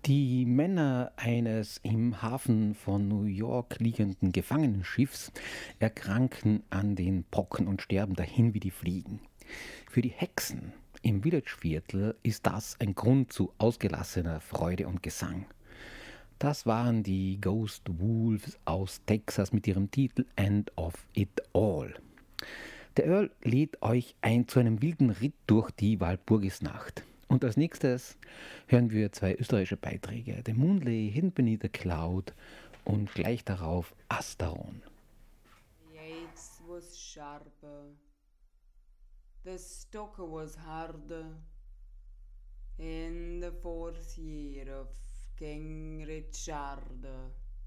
Die Männer eines im Hafen von New York liegenden Gefangenenschiffs erkranken an den Pocken und sterben dahin wie die Fliegen. Für die Hexen im Villageviertel ist das ein Grund zu ausgelassener Freude und Gesang. Das waren die Ghost Wolves aus Texas mit ihrem Titel End of It All. Der Earl lädt euch ein zu einem wilden Ritt durch die Walpurgisnacht. Und als nächstes hören wir zwei österreichische Beiträge: The Moonlay Hidden Beneath the Cloud und gleich darauf Asteron. The axe was sharper, the stoker was harder. In the fourth year of King Richard,